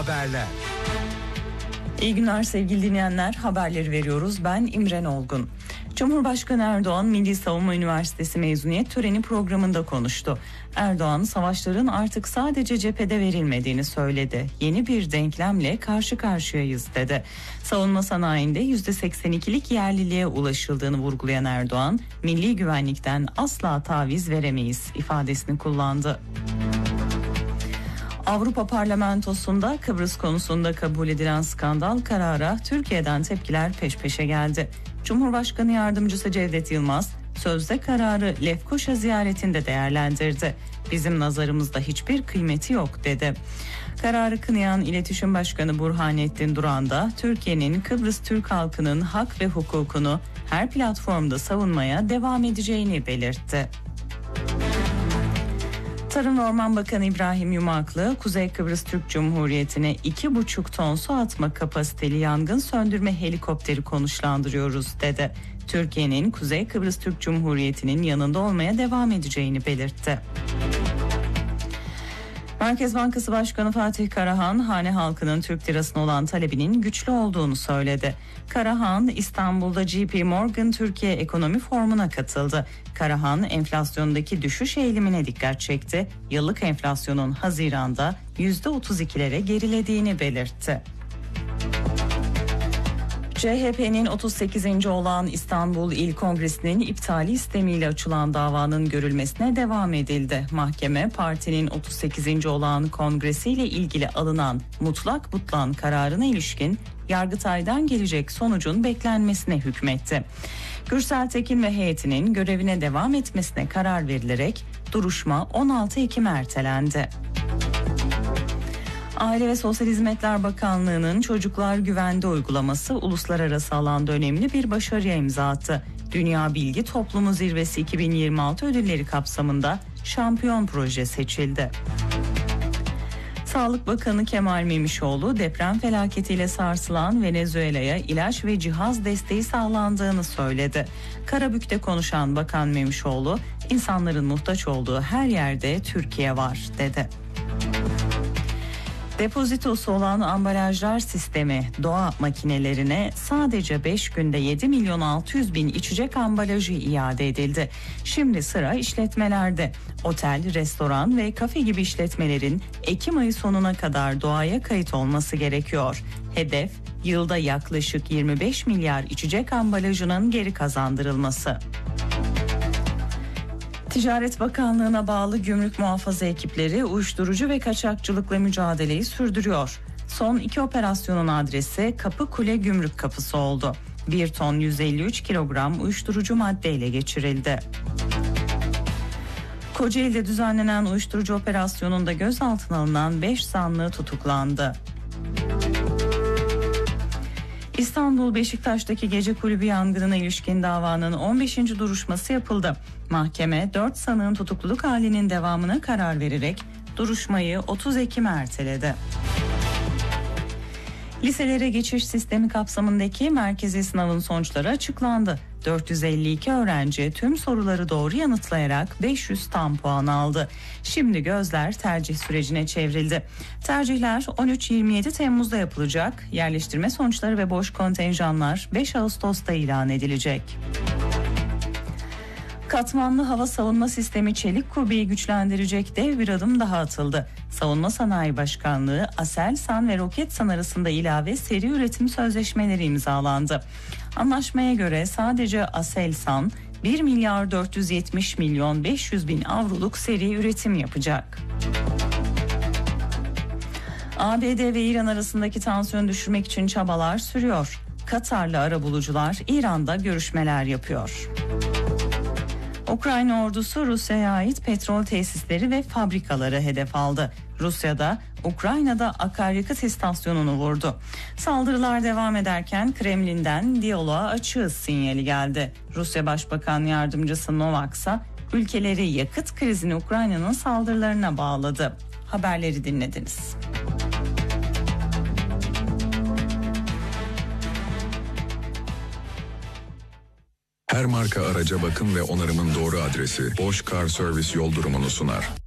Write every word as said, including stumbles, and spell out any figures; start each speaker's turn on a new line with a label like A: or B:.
A: haberler.
B: İyi günler sevgili dinleyenler, haberleri veriyoruz. Ben İmren Olgun. Cumhurbaşkanı Erdoğan, Milli Savunma Üniversitesi mezuniyet töreni programında konuştu. Erdoğan, savaşların artık sadece cephede verilmediğini söyledi. Yeni bir denklemle karşı karşıyayız dedi. Savunma sanayinde yüzde seksen ikilik yerliliğe ulaşıldığını vurgulayan Erdoğan, milli güvenlikten asla taviz veremeyiz ifadesini kullandı. Avrupa Parlamentosu'nda Kıbrıs konusunda kabul edilen skandal karara Türkiye'den tepkiler peş peşe geldi. Cumhurbaşkanı Yardımcısı Cevdet Yılmaz, sözde kararı Lefkoşa ziyaretinde değerlendirdi. Bizim nazarımızda hiçbir kıymeti yok dedi. Kararı kınayan İletişim Başkanı Burhanettin Duran da Türkiye'nin Kıbrıs Türk halkının hak ve hukukunu her platformda savunmaya devam edeceğini belirtti. Tarım ve Orman Bakanı İbrahim Yumaklı, Kuzey Kıbrıs Türk Cumhuriyeti'ne iki buçuk ton su atma kapasiteli yangın söndürme helikopteri konuşlandırıyoruz dedi. Türkiye'nin Kuzey Kıbrıs Türk Cumhuriyeti'nin yanında olmaya devam edeceğini belirtti. Merkez Bankası Başkanı Fatih Karahan, hane halkının Türk lirasına olan talebinin güçlü olduğunu söyledi. Karahan, İstanbul'da J P Morgan Türkiye Ekonomi Forumu'na katıldı. Karahan, enflasyondaki düşüş eğilimine dikkat çekti. Yıllık enflasyonun Haziran'da yüzde otuz ikilere gerilediğini belirtti. C H P'nin otuz sekizinci olağan İstanbul İl Kongresi'nin iptali istemiyle açılan davanın görülmesine devam edildi. Mahkeme, partinin otuz sekizinci olağan kongresiyle ilgili alınan mutlak butlan kararına ilişkin Yargıtay'dan gelecek sonucun beklenmesine hükmetti. Gürsel Tekin ve heyetinin görevine devam etmesine karar verilerek duruşma on altı Ekim'e ertelendi. Aile ve Sosyal Hizmetler Bakanlığı'nın Çocuklar Güvende uygulaması uluslararası alanda önemli bir başarıya imza attı. Dünya Bilgi Toplumu Zirvesi iki bin yirmi altı ödülleri kapsamında şampiyon proje seçildi. Sağlık Bakanı Kemal Memişoğlu, deprem felaketiyle sarsılan Venezuela'ya ilaç ve cihaz desteği sağlandığını söyledi. Karabük'te konuşan Bakan Memişoğlu, insanların muhtaç olduğu her yerde Türkiye var dedi. Depozitosu olan ambalajlar sistemi doğa makinelerine sadece beş günde yedi milyon altı yüz bin içecek ambalajı iade edildi. Şimdi sıra işletmelerde. Otel, restoran ve kafe gibi işletmelerin Ekim ayı sonuna kadar doğaya kayıt olması gerekiyor. Hedef, yılda yaklaşık yirmi beş milyar içecek ambalajının geri kazandırılması. Ticaret Bakanlığı'na bağlı gümrük muhafaza ekipleri uyuşturucu ve kaçakçılıkla mücadeleyi sürdürüyor. Son iki operasyonun adresi Kapıkule Gümrük Kapısı oldu. bir ton yüz elli üç kilogram uyuşturucu maddeyle geçirildi. Kocaeli'de düzenlenen uyuşturucu operasyonunda gözaltına alınan beş zanlı tutuklandı. İstanbul Beşiktaş'taki gece kulübü yangınına ilişkin davanın on beşinci duruşması yapıldı. Mahkeme dört sanığın tutukluluk halinin devamına karar vererek duruşmayı otuz Ekim'e erteledi. Liselere geçiş sistemi kapsamındaki merkezi sınavın sonuçları açıklandı. dört yüz elli iki öğrenci tüm soruları doğru yanıtlayarak beş yüz tam puan aldı. Şimdi gözler tercih sürecine çevrildi. Tercihler on üç yirmi yedi Temmuz'da yapılacak. Yerleştirme sonuçları ve boş kontenjanlar beş Ağustos'ta ilan edilecek. Katmanlı hava savunma sistemi çelik kubbeyi güçlendirecek dev bir adım daha atıldı. Savunma Sanayi Başkanlığı, Aselsan ve Roketsan arasında ilave seri üretim sözleşmeleri imzalandı. Anlaşmaya göre sadece Aselsan bir milyar dört yüz yetmiş milyon beş yüz bin avroluk seri üretim yapacak. A B D ve İran arasındaki tansiyonu düşürmek için çabalar sürüyor. Katarlı arabulucular İran'da görüşmeler yapıyor. Ukrayna ordusu Rusya'ya ait petrol tesisleri ve fabrikaları hedef aldı. Rusya'da, Ukrayna'da akaryakıt istasyonunu vurdu. Saldırılar devam ederken Kremlin'den diyaloğa açığız sinyali geldi. Rusya Başbakan Yardımcısı Novak ise ülkeleri yakıt krizini Ukrayna'nın saldırılarına bağladı. Haberleri dinlediniz.
C: Her marka araca bakım ve onarımın doğru adresi Bosch Car Service yol durumunu sunar.